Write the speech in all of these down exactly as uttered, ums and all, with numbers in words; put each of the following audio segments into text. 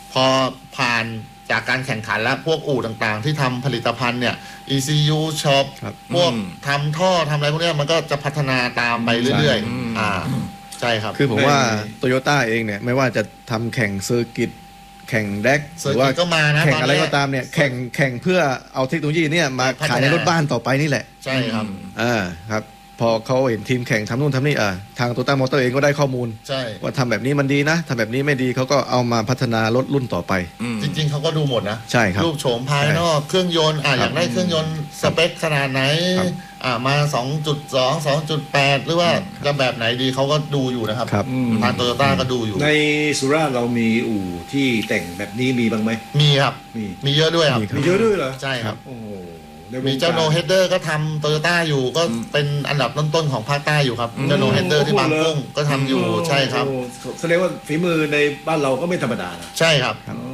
พอผ่านจากการแข่งขันแล้วพวกอู่ต่างๆที่ทำผลิตภัณฑ์เนี่ย อี ซี ยู Shop พวกทำท่อทำอะไรพวกนี้มันก็จะพัฒนาตามไปเรื่อยๆอ่าใช่ครับคือผมว่าโตโยต้าเองเนี่ยไม่ว่าจะทำแข่งเซอร์กิตแข่งแดกหรือว่าแข่งอะไรก็ตามเนี่ยแข่งแข่งเพื่อเอาเทคโนโลยีเนี่ยมาขายในรถบ้านต่อไปนี่แหละใช่ครับอ่าครับพอเขาเห็นทีมแข่งทำนู่นทำนี่อ่าทางโตโยต้ามอเตอร์เองก็ได้ข้อมูลว่าทำแบบนี้มันดีนะทำแบบนี้ไม่ดีเขาก็เอามาพัฒนารถรุ่นต่อไปจริงๆเขาก็ดูหมดนะใช่ครับรูปโฉมภายนอกเครื่องยนต์อ่าอยากได้เครื่องยนต์สเปคขนาดไหนอ่ามา สองจุดสอง สองจุดแปด หรือว่าจะแบบไหนดีเขาก็ดูอยู่นะครับทางโตโยต้าก็ดูอยู่ในสุราษฎร์เรามีอู่ที่แต่งแบบนี้มีบ้างไหมมีครับมีมีเยอะด้วยครับมีเยอะด้วยเหรอใช่ครับโอ้โหมีเจ้าโนเฮดเดอร์ก็ทำโตโยต้าอยู่ก็เป็นอันดับต้นๆของภาคใต้อยู่ครับเจ้าโนเฮดเดอร์ที่บางกุ้งก็ทำอยู่ใช่ครับแสดงว่าฝีมือในบ้านเราก็ไม่ธรรมดานะใช่ครับ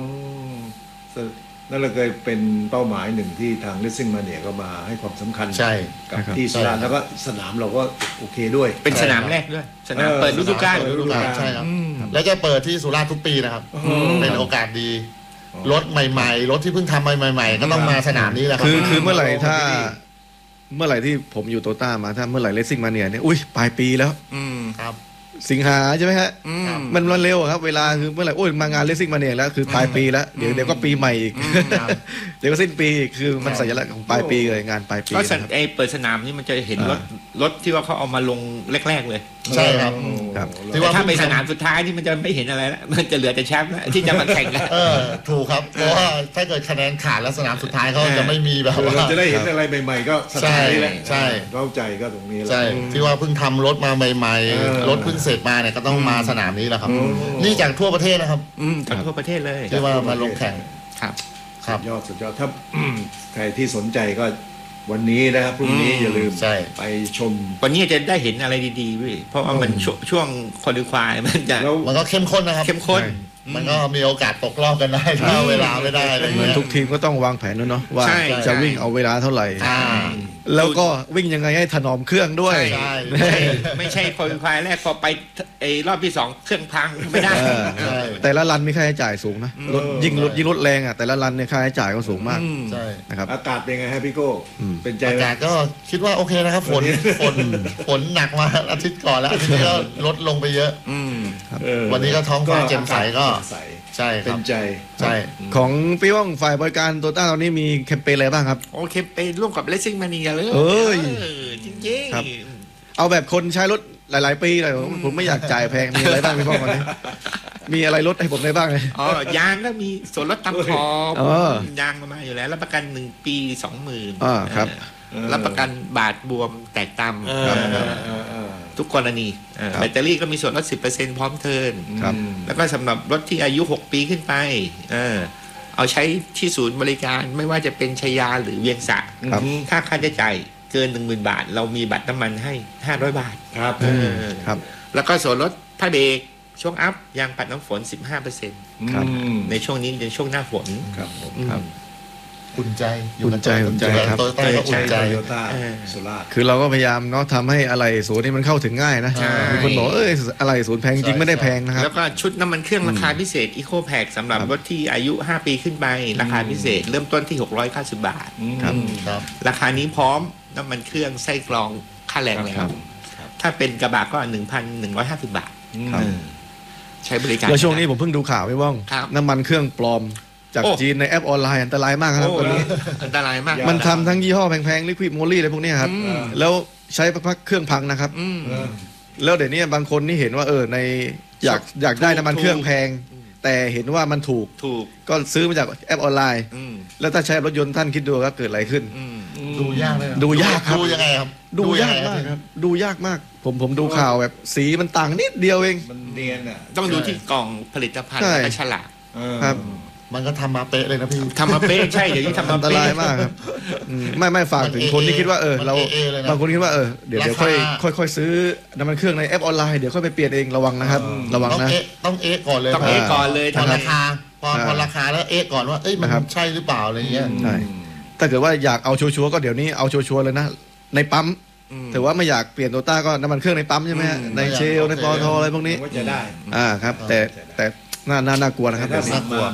นั่นเราเคยเป็นเป้าหมายหนึ่งที่ทางเลสซิ่งมาเนี่ยก็มาให้ความสำคัญกับที่สุราษฎร์แล้วก็สนามเราก็โอเคด้วยเป็นสนามแรกด้วยสนามเปิดฤดูกาลใช่ครับแล้วจะเปิดที่สุราษฎร์ทุกปีนะครับเป็นโอกาสดีรถใหม่ๆรถที่เพิ่งทำใหม่ๆก็ต้องมาสนามนี้แหละครับคือคือเมื่อไหร่ถ้าเมื่อไหร่ที่ผมอยู่โตต้ามาถ้าเมื่อไหร่เลสซิ่งมาเนี่ยอุ้ยปลายปีแล้วครับสิงหาใช่ไหมฮะมันมันเร็วครับเวลาคือเมื่อไหร่โอ้ยมางานเลสซิ่งมาเนี่ยแล้วคือปลายปีแล้วเดี๋ยวเดี๋ยวก็ปีใหม่อีกเดี๋ยวก็สิ้นปีคือมันสัญลักษณ์ของปลายปีเลยงานปลายปีก็ไอเปิดสนามนี่มันจะเห็นรถรถที่ว่าเขาเอามาลงแรกๆเลยใช่ครับที่ว่าถ้าไปสนามสุดท้ายนี่มันจะไม่เห็นอะไรแล้วมันจะเหลือแต่แชมป์แล้วที่จะมาแข่งแล้วเออถูกครับเพราะว่าถ้าเกิดคะแนนขาดแล้วสนามสุดท้ายเขาจะไม่มีแบบว่าเราจะได้เห็นอะไรใหม่ๆก็สถานนี้แหละใช่เข้าใจก็ตรงนี้แหละใช่ที่ว่าเพิ่งทำรถมาใหม่ๆรถเพิ่งเสร็จมาเนี่ยก็ต้องมาสนามนี้แหละครับนี่จากทั่วประเทศนะครับจากทั่วประเทศเลยที่ว่ามาลงแข่งครับครับยอดสุดยอดถ้าใครที่สนใจก็วันนี้นะครับพรุ่งนี้อย่าลืมไปชมวันนี้จะได้เห็นอะไรดีๆพี่เพราะว่ามันช่วงคอลิควายมันจะมันก็เข้มข้นนะครับเข้มข้นมันก็มีโอกาสตกรอบกันได้ถ้าเวลาไม่ได้อะไรเงี้ยทุกทีมก็ต้องวางแผนด้วยเนาะว่าจะวิ่งเอาเวลาเท่าไหร่แล้วก็วิ่งยังไงให้ถนอมเครื่องด้วยไม่ใช่คอลิควายแรกพอไปไอ้รอบที่สองเครื่องพังไม่ได้แต่ละรันมีค่าใช้จ่ายสูงนะรถยิ่งรถยิ่งรถแรงอ่ะแต่ละรันเนี่ยค่าใช้จ่ายก็สูงมากใช่นะครับอากาศเป็นไงฮะพี่โก้เป็นใจอากาศก็คิดว่าโอเคนะครับฝนฝนฝนหนักมาอาทิตย์ก่อนแล้วอาทิตย์นี้ก็ลดลงไปเยอะวันนี้ก็ท้องฟ้าแจ่มใสก็ใช่เป็นใจใช่ของพี่ว่องฝ่ายบริการโตต้าตอนนี้มีแคมเปญอะไรบ้างครับโอเคไปร่วมกับ Racing Mania เลยเอ้ยจริงๆครับเอาแบบคนใช้รถหลายๆปีเลยผมไม่อยากจ่ายแพงมีอะไรบ้างพี่ว่องตอนนี้มีอะไรลดให้ผมได้บ้างเลยอ๋อยางก็มีส่วนลดตามขอบยางมาอยู่แล้วรับประกันหนึ่งปีสองหมื่นอ่าครับรับประกันบาดบวมแตกต่ำทุกกรณีแบตเตอรี่ก็มีส่วนลด สิบเปอร์เซ็นต์ พร้อมเทิร์นแล้วก็สำหรับรถที่อายุหกปีขึ้นไปเออเอาใช้ที่ศูนย์บริการไม่ว่าจะเป็นชัยยาหรือเวียงสะค่าค่าใช้จ่ายเกิน หนึ่งหมื่น บาทเรามีบัตรน้ำมันให้ห้าร้อยบาทครับครับแล้วก็ส่วนลดผ้าเบรกช่วงอัพยางปัดน้ำฝน สิบห้าเปอร์เซ็นต์ครับในช่วงนี้เป็นช่วงหน้าฝนครับครับอุ่นใจอุ่นใจอุ่นใจครับโตโยต้าอุ่นใจโตโยต้าสุราษฎร์คือเราก็พยายามเนาะทำให้อะไรศูนย์นี่มันเข้าถึงง่ายนะมีคนบอกเอ้ยอะไรศูนย์แพงจริงไม่ได้แพงนะครับแล้วก็ชุดน้ำมันเครื่องราคาพิเศษอีโคแพคสำหรับรถที่อายุห้าปีขึ้นไปราคาพิเศษเริ่มต้นที่หกร้อยเก้าสิบบาทครับราคานี้พร้อมน้ำมันเครื่องไส้กรองค่าแรงแล้วถ้าเป็นกระบะก็ หนึ่งพันหนึ่งร้อยห้าสิบบาทใช้บริการแล้วช่วงนี้ผมเพิ่งดูข่าวพี่ว่องน้ำมันเครื่องปลอมจากจีนในแอปออนไลน์อันตรายมากครับตอนนี้อันตรายมากมันทำทั้งยี่ห้อแพงๆลิควิดโมลี่อะไรพวกนี้ครับแล้วใช้พักเครื่องพังนะครับแล้วเดี๋ยวนี้บางคนนี่เห็นว่าเออในอยากอยากได้น้ำมันเครื่องแพงแต่เห็นว่ามันถูกถูกก็ซื้อมาจากแอปออนไลน์แล้วถ้าใช้รถยนต์ท่านคิดดูว่าเกิดอะไรขึ้นดูยากเลยดูยากครับดูยังไงครับดูยากมากครับดูยากมากผมผมดูข่าวแบบสีมันต่างนิดเดียวเองมันเนียนอ่ะต้องดูที่กล่องผลิตภัณฑ์และฉลากครับมันก็ทำมาเป๊ะเลยนะพี่ทำมาเป๊ะใช่เดี๋ยวนี้ทำมาเป๊ะอันตรายมากครับไม่ไม่ฝากถึงคนที่คิดว่าเออเราบางคนคิดว่าเออเดี๋ยวเดี๋ยวค่อยค่อยค่อยซื้อน้ำมันเครื่องในแอปออนไลน์เดี๋ยวค่อยไปเปลี่ยนเองระวังนะครับระวังนะต้องเอ๊ะก่อนเลยต้องเอ๊ะก่อนเลยพอราคาพอพอราคาแล้วเอ๊ะก่อนว่าเอ้ยมันใช่หรือเปล่าอะไรเงี้ยใช่ถ้าเกิดว่าอยากเอาชัวร์ๆก็เดี๋ยวนี้เอาชัวร์ๆเลยนะในปั๊มถือว่าไม่อยากเปลี่ยนโตต้าก็น้ำมันเครื่องในปั๊มใช่ไหมในเชลในปตทอะไรพวกนี้จะได้อ่าครับแต่แต่น่าน่ากลัวนะครับน่ากลัว